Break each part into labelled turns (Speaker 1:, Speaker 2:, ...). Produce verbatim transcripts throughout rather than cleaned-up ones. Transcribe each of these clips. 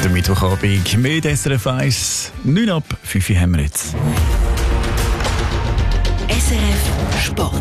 Speaker 1: Der Mittwochabend mit S R F eins, neun ab fünf Uhr haben wir jetzt.
Speaker 2: S R F Sport.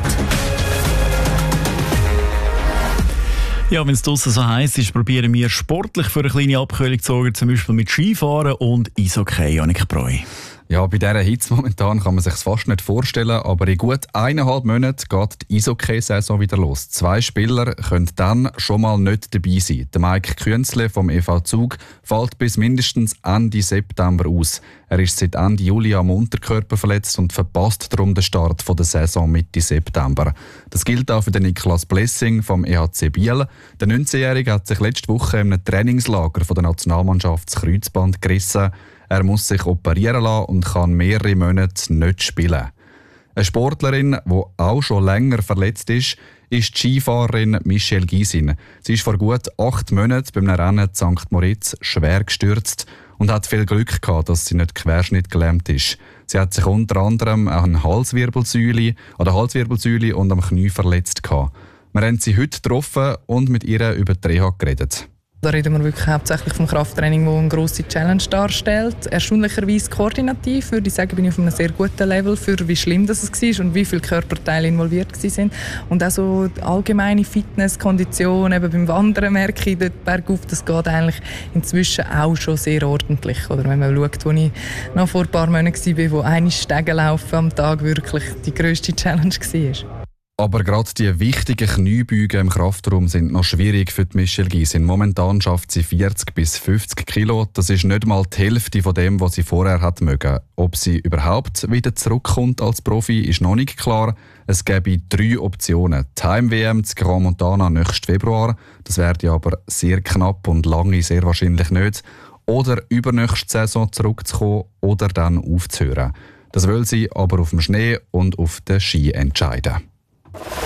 Speaker 1: Ja, wenn es draussen so heiß ist, probieren wir sportlich für eine kleine Abkühlung zu sorgen, zum Beispiel mit Skifahren und Eishockey. Janik Breu.
Speaker 3: Ja, bei dieser Hitze momentan kann man sich es fast nicht vorstellen, aber in gut eineinhalb Monaten geht die Eishockey-Saison wieder los. Zwei Spieler können dann schon mal nicht dabei sein. Der Mike Künzle vom E V Zug fällt bis mindestens Ende September aus. Er ist seit Ende Juli am Unterkörper verletzt und verpasst darum den Start der Saison Mitte September. Das gilt auch für den Niklas Blessing vom E H C Biel. Der neunzehnjährige hat sich letzte Woche in einem Trainingslager von der Nationalmannschaft das Kreuzband gerissen. Er muss sich operieren lassen und kann mehrere Monate nicht spielen. Eine Sportlerin, die auch schon länger verletzt ist, ist die Skifahrerin Michelle Gysin. Sie ist vor gut acht Monaten beim Rennen in Sankt Moritz schwer gestürzt und hat viel Glück gehabt, dass sie nicht querschnittgelähmt ist. Sie hat sich unter anderem an Halswirbelsäule, an der Halswirbelsäule und am Knie verletzt gehabt. Wir haben sie heute getroffen und mit ihr über die Reha geredet.
Speaker 4: Da reden wir wirklich hauptsächlich vom Krafttraining, das eine grosse Challenge darstellt. Erstaunlicherweise koordinativ, würde ich sagen, bin ich auf einem sehr guten Level, für wie schlimm das war und wie viele Körperteile involviert waren. Und auch so die allgemeine Fitness, Kondition, eben beim Wandern merke ich, dort bergauf, das geht eigentlich inzwischen auch schon sehr ordentlich. Oder wenn man schaut, wo ich noch vor ein paar Monaten war, wo eine Stege laufen am Tag wirklich die grösste Challenge war.
Speaker 3: Aber gerade die wichtigen Kniebeugen im Kraftraum sind noch schwierig für die Michelle Gysin. Momentan schafft sie vierzig bis fünfzig Kilo. Das ist nicht mal die Hälfte von dem, was sie vorher hat mögen. Ob sie überhaupt wieder zurückkommt als Profi, ist noch nicht klar. Es gäbe drei Optionen. Die Heim-W M zu Gran Montana nächsten Februar. Das wäre aber sehr knapp und lange sehr wahrscheinlich nicht. Oder übernächste Saison zurückzukommen oder dann aufzuhören. Das will sie aber auf dem Schnee und auf den Ski entscheiden.